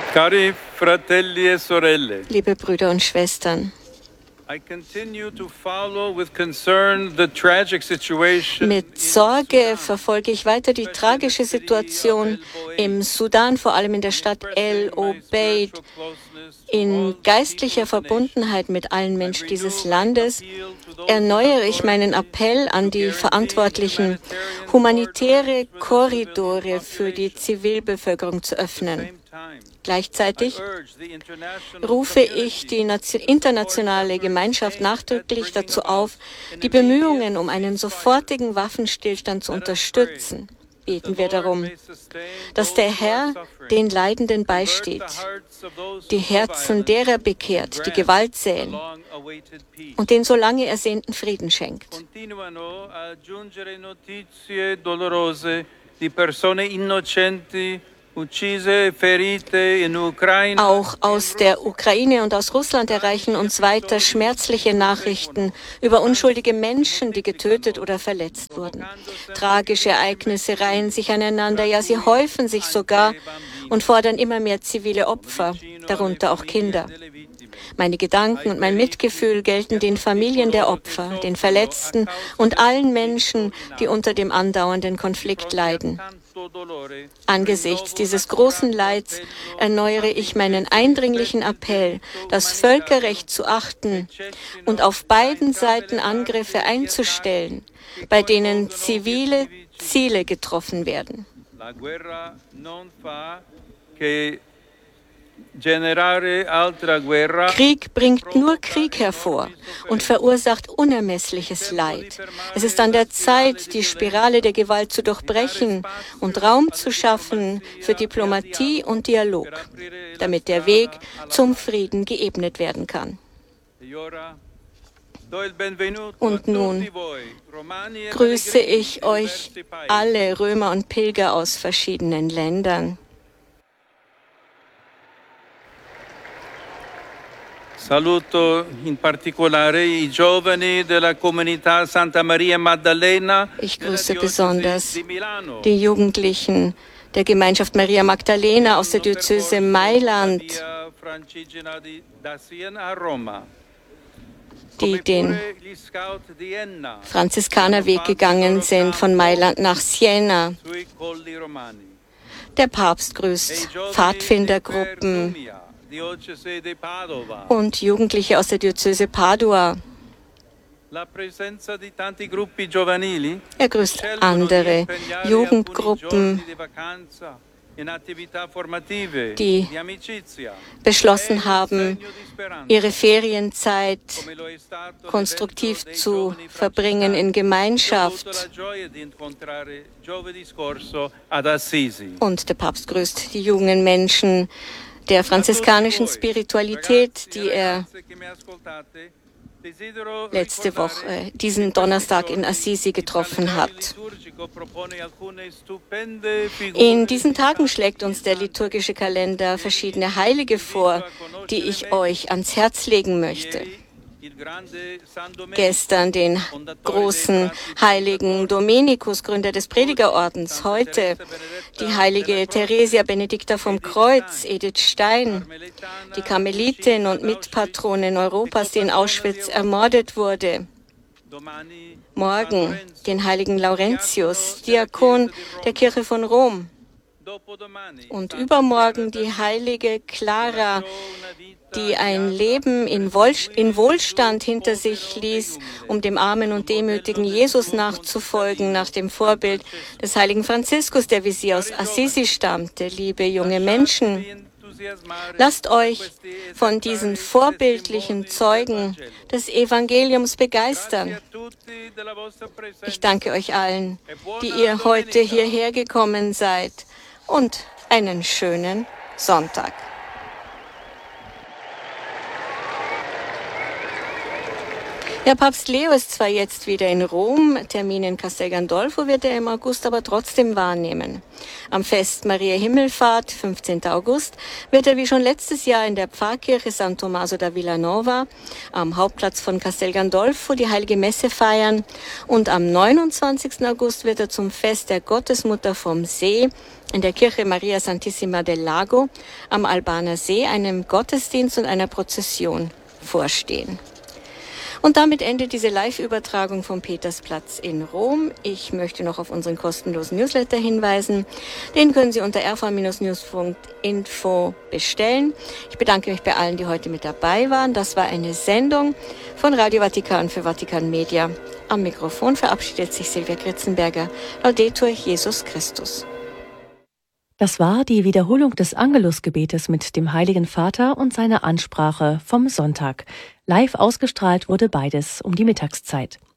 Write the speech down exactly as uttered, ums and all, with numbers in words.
Cari fratelli e sorelle, Liebe Brüder und Schwestern, mit Sorge verfolge ich weiter die tragische Situation im Sudan, vor allem in der Stadt El Obeid. In geistlicher Verbundenheit mit allen Menschen dieses Landes erneuere ich meinen Appell an die Verantwortlichen, humanitäre Korridore für die Zivilbevölkerung zu öffnen. Gleichzeitig rufe ich die internationale Gemeinschaft nachdrücklich dazu auf, die Bemühungen um einen sofortigen Waffenstillstand zu unterstützen. Beten wir darum, dass der Herr den Leidenden beisteht, die Herzen derer bekehrt, die Gewalt säen und den so lange ersehnten Frieden schenkt. Auch aus der Ukraine und aus Russland erreichen uns weiter schmerzliche Nachrichten über unschuldige Menschen, die getötet oder verletzt wurden. Tragische Ereignisse reihen sich aneinander, ja, sie häufen sich sogar und fordern immer mehr zivile Opfer, darunter auch Kinder. Meine Gedanken und mein Mitgefühl gelten den Familien der Opfer, den Verletzten und allen Menschen, die unter dem andauernden Konflikt leiden. Angesichts dieses großen Leids erneuere ich meinen eindringlichen Appell, das Völkerrecht zu achten und auf beiden Seiten Angriffe einzustellen, bei denen zivile Ziele getroffen werden. Krieg bringt nur Krieg hervor und verursacht unermessliches Leid. Es ist an der Zeit, die Spirale der Gewalt zu durchbrechen und Raum zu schaffen für Diplomatie und Dialog, damit der Weg zum Frieden geebnet werden kann. Und nun grüße ich euch alle Römer und Pilger aus verschiedenen Ländern. Saluto in particolare i giovani della comunità Santa Maria Maddalena. Ich grüße besonders die Jugendlichen der Gemeinschaft Maria Magdalena aus der Diözese Mailand, die den Franziskanerweg gegangen sind von Mailand nach Siena. Der Papst grüßt Pfadfindergruppen und Jugendliche aus der Diözese Padua. Er grüßt andere Jugendgruppen, die beschlossen haben, ihre Ferienzeit konstruktiv zu verbringen in Gemeinschaft. Und der Papst grüßt die jungen Menschen der franziskanischen Spiritualität, die er letzte Woche, diesen Donnerstag in Assisi getroffen hat. In diesen Tagen schlägt uns der liturgische Kalender verschiedene Heilige vor, die ich euch ans Herz legen möchte. Gestern den großen heiligen Dominikus, Gründer des Predigerordens. Heute die heilige Theresia Benedicta vom Kreuz, Edith Stein, die Karmelitin und Mitpatronin Europas, die in Auschwitz ermordet wurde. Morgen den heiligen Laurentius, Diakon der Kirche von Rom. Und übermorgen die heilige Clara, die ein Leben in, Wohl in Wohlstand hinter sich ließ, um dem armen und demütigen Jesus nachzufolgen, nach dem Vorbild des heiligen Franziskus, der wie sie aus Assisi stammte. Liebe junge Menschen, lasst euch von diesen vorbildlichen Zeugen des Evangeliums begeistern. Ich danke euch allen, die ihr heute hierher gekommen seid, und einen schönen Sonntag. Ja, Papst Leo ist zwar jetzt wieder in Rom, Termin in Castel Gandolfo wird er im August aber trotzdem wahrnehmen. Am Fest Maria Himmelfahrt, fünfzehnten August, wird er wie schon letztes Jahr in der Pfarrkirche San Tommaso da Villanova am Hauptplatz von Castel Gandolfo die Heilige Messe feiern und am neunundzwanzigsten August wird er zum Fest der Gottesmutter vom See in der Kirche Maria Santissima del Lago am Albaner See einem Gottesdienst und einer Prozession vorstehen. Und damit endet diese Live-Übertragung vom Petersplatz in Rom. Ich möchte noch auf unseren kostenlosen Newsletter hinweisen. Den können Sie unter r v news punkt info bestellen. Ich bedanke mich bei allen, die heute mit dabei waren. Das war eine Sendung von Radio Vatikan für Vatikan Media. Am Mikrofon verabschiedet sich Silvia Kritzenberger. Laudetur Jesus Christus. Das war die Wiederholung des Angelusgebetes mit dem Heiligen Vater und seiner Ansprache vom Sonntag. Live ausgestrahlt wurde beides um die Mittagszeit.